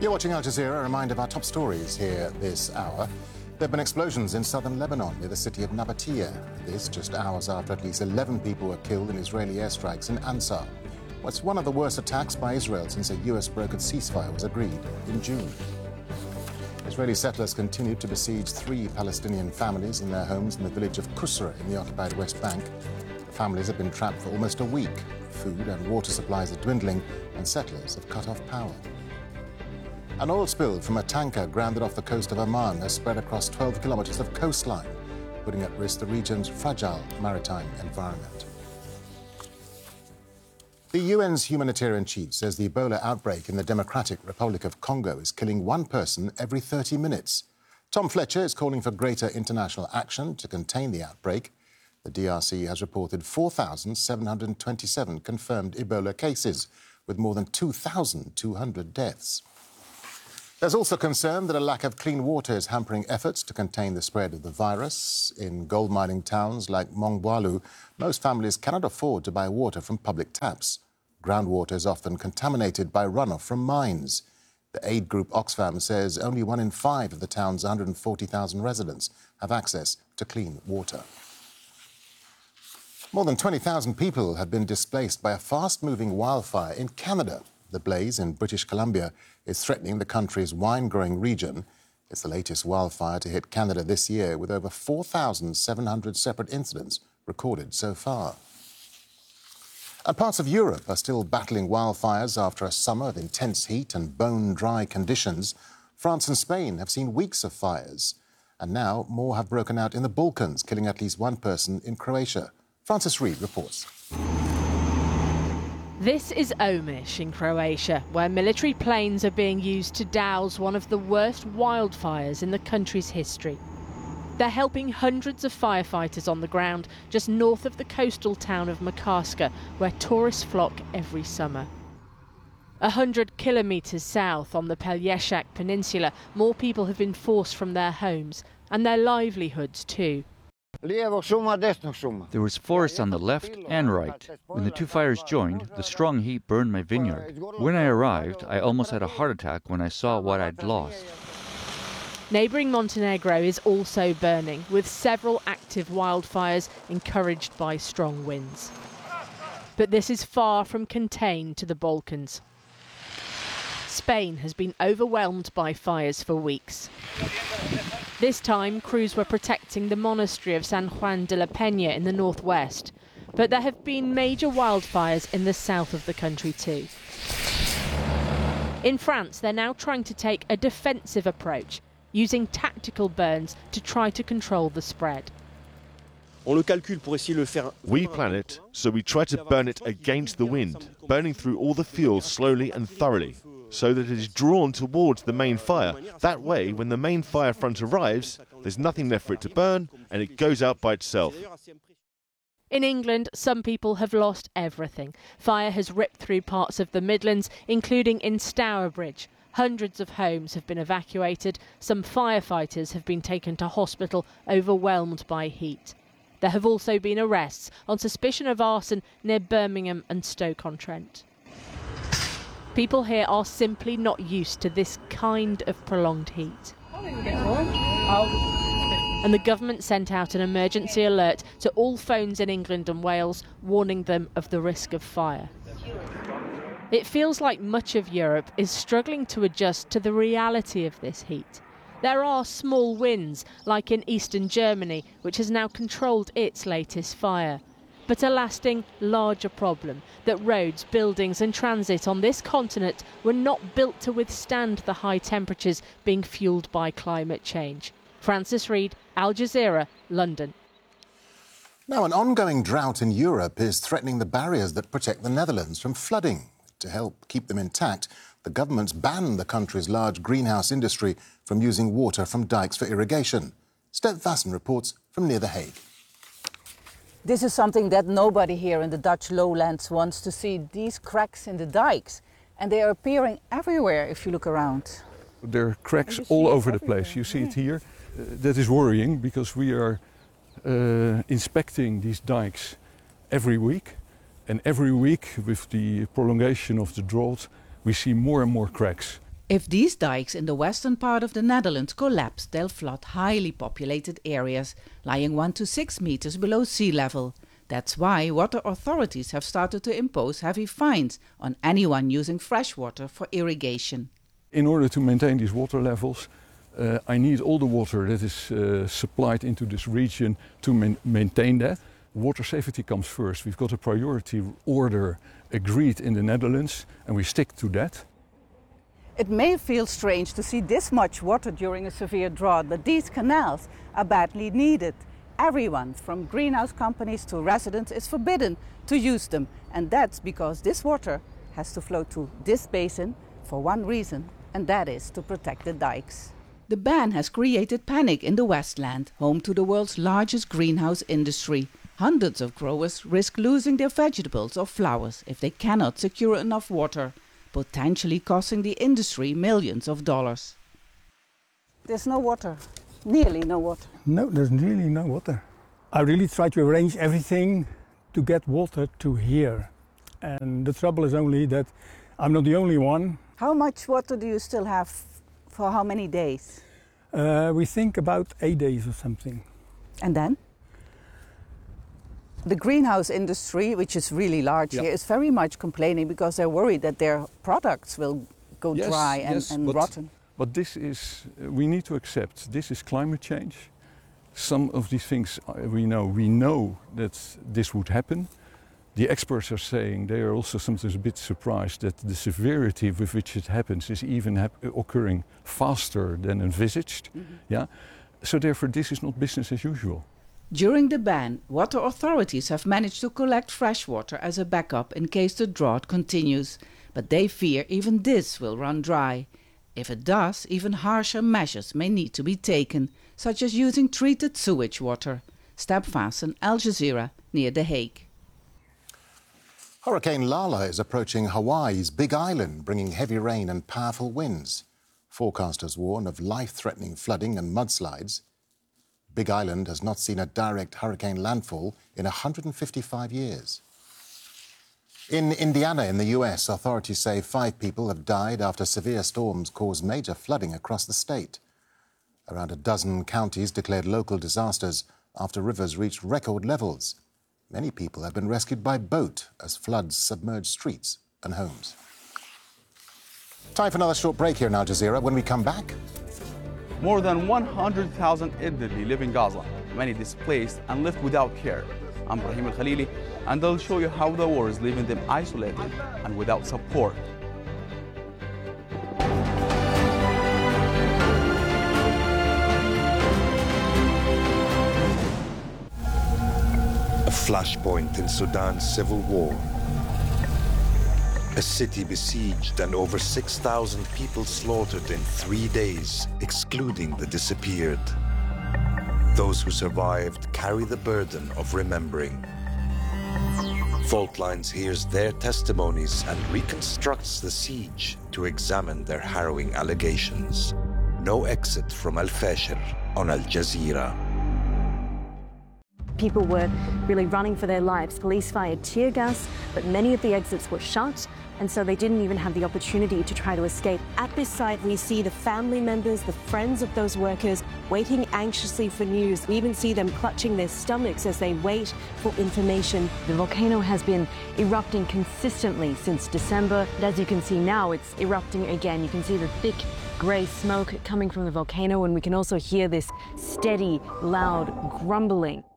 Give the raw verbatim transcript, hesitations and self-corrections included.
You're watching Al Jazeera. A reminder of our top stories here this hour. There have been explosions in southern Lebanon near the city of Nabatea. This just hours after at least eleven people were killed in Israeli airstrikes in Ansar. What's one of the worst attacks by Israel since a U S-brokered ceasefire was agreed in June. Israeli settlers continued to besiege three Palestinian families in their homes in the village of Kusra in the occupied West Bank. The families have been trapped for almost a week. Food and water supplies are dwindling, and settlers have cut off power. An oil spill from a tanker grounded off the coast of Oman has spread across twelve kilometres of coastline, putting at risk the region's fragile maritime environment. The U N's humanitarian chief says the Ebola outbreak in the Democratic Republic of Congo is killing one person every thirty minutes. Tom Fletcher is calling for greater international action to contain the outbreak. The D R C has reported four thousand seven hundred twenty-seven confirmed Ebola cases, with more than two thousand two hundred deaths. There's also concern that a lack of clean water is hampering efforts to contain the spread of the virus. In gold mining towns like Mongwalu, most families cannot afford to buy water from public taps. Groundwater is often contaminated by runoff from mines. The aid group Oxfam says only one in five of the town's one hundred forty thousand residents have access to clean water. More than twenty thousand people have been displaced by a fast-moving wildfire in Canada. The blaze in British Columbia is threatening the country's wine-growing region. It's the latest wildfire to hit Canada this year, with over four thousand seven hundred separate incidents recorded so far. And parts of Europe are still battling wildfires after a summer of intense heat and bone-dry conditions. France and Spain have seen weeks of fires. And now more have broken out in the Balkans, killing at least one person in Croatia. Francis Reid reports. This is Omiš in Croatia, where military planes are being used to douse one of the worst wildfires in the country's history. They're helping hundreds of firefighters on the ground just north of the coastal town of Makarska, where tourists flock every summer. A hundred kilometres south on the Pelješac Peninsula, more people have been forced from their homes and their livelihoods too. There was forest on the left and right. When the two fires joined, the strong heat burned my vineyard. When I arrived, I almost had a heart attack when I saw what I'd lost. Neighbouring Montenegro is also burning, with several active wildfires encouraged by strong winds. But this is far from contained to the Balkans. Spain has been overwhelmed by fires for weeks. This time, crews were protecting the monastery of San Juan de la Peña in the northwest. But there have been major wildfires in the south of the country too. In France, they're now trying to take a defensive approach, using tactical burns to try to control the spread. We plan it, so we try to burn it against the wind, burning through all the fuel slowly and thoroughly, so that it is drawn towards the main fire. That way, when the main fire front arrives, there's nothing left for it to burn, and it goes out by itself. In England, some people have lost everything. Fire has ripped through parts of the Midlands, including in Stourbridge. Hundreds of homes have been evacuated. Some firefighters have been taken to hospital, overwhelmed by heat. There have also been arrests on suspicion of arson near Birmingham and Stoke-on-Trent. People here are simply not used to this kind of prolonged heat. And the government sent out an emergency alert to all phones in England and Wales, warning them of the risk of fire. It feels like much of Europe is struggling to adjust to the reality of this heat. There are small wins, like in eastern Germany, which has now controlled its latest fire. But a lasting, larger problem that roads, buildings and transit on this continent were not built to withstand the high temperatures being fuelled by climate change. Francis Reid, Al Jazeera, London. Now, an ongoing drought in Europe is threatening the barriers that protect the Netherlands from flooding. To help keep them intact, the government's banned the country's large greenhouse industry from using water from dikes for irrigation. Stef Vassen reports from near The Hague. This is something that nobody here in the Dutch lowlands wants to see, these cracks in the dikes. And they are appearing everywhere if you look around. There are cracks all over the place. You see it here. Uh, that is worrying because we are uh, inspecting these dikes every week. And every week, with the prolongation of the drought, we see more and more cracks. If these dikes in the western part of the Netherlands collapse, they'll flood highly populated areas, lying one to six meters below sea level. That's why water authorities have started to impose heavy fines on anyone using fresh water for irrigation. In order to maintain these water levels, uh, I need all the water that is uh, supplied into this region to man maintain that. Water safety comes first. We've got a priority order agreed in the Netherlands, and we stick to that. It may feel strange to see this much water during a severe drought, but these canals are badly needed. Everyone, from greenhouse companies to residents, is forbidden to use them. And that's because this water has to flow to this basin for one reason, and that is to protect the dikes. The ban has created panic in the Westland, home to the world's largest greenhouse industry. Hundreds of growers risk losing their vegetables or flowers if they cannot secure enough water, potentially costing the industry millions of dollars. There's no water, nearly no water. No, there's really no water. I really try to arrange everything to get water to here. And the trouble is only that I'm not the only one. How much water do you still have for how many days? Uh, we think about eight days or something. And then? The greenhouse industry, which is really large yep. here, is very much complaining because they're worried that their products will go yes, dry and, yes, and but, rotten. But this is, uh, we need to accept, this is climate change. Some of these things uh, we know, we know that this would happen. The experts are saying they are also sometimes a bit surprised that the severity with which it happens is even hap occurring faster than envisaged. Mm-hmm. Yeah? So therefore this is not business as usual. During the ban, water authorities have managed to collect fresh water as a backup in case the drought continues. But they fear even this will run dry. If it does, even harsher measures may need to be taken, such as using treated sewage water. Step Vassen, Al Jazeera, near The Hague. Hurricane Lala is approaching Hawaii's Big Island, bringing heavy rain and powerful winds. Forecasters warn of life-threatening flooding and mudslides. Big Island has not seen a direct hurricane landfall in one hundred fifty-five years. In Indiana, in the U S, authorities say five people have died after severe storms caused major flooding across the state. Around a dozen counties declared local disasters after rivers reached record levels. Many people have been rescued by boat as floods submerged streets and homes. Time for another short break here in Al Jazeera. When we come back... More than one hundred thousand elderly live in Gaza, many displaced and left without care. I'm Brahim Al-Khalili, and I'll show you how the war is leaving them isolated and without support. A flashpoint in Sudan's civil war. A city besieged and over six thousand people slaughtered in three days, excluding the disappeared. Those who survived carry the burden of remembering. Fault Lines hears their testimonies and reconstructs the siege to examine their harrowing allegations. No exit from Al-Fashir on Al Jazeera. People were really running for their lives. Police fired tear gas, but many of the exits were shut, and so they didn't even have the opportunity to try to escape. At this site, we see the family members, the friends of those workers, waiting anxiously for news. We even see them clutching their stomachs as they wait for information. The volcano has been erupting consistently since December. But as you can see now, it's erupting again. You can see the thick grey smoke coming from the volcano, and we can also hear this steady, loud grumbling.